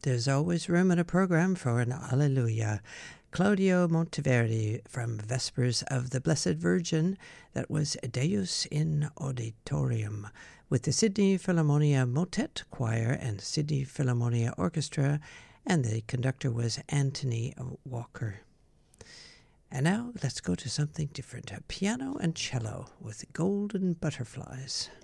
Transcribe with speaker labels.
Speaker 1: There's always room in a program for an Alleluia. Claudio Monteverdi from Vespers of the Blessed Virgin, that was Deus in Auditorium, with the Sydney Philharmonia Motet Choir and Sydney Philharmonia Orchestra, and the conductor was Anthony Walker. And now let's go to something different, a piano and cello with Golden Butterflies.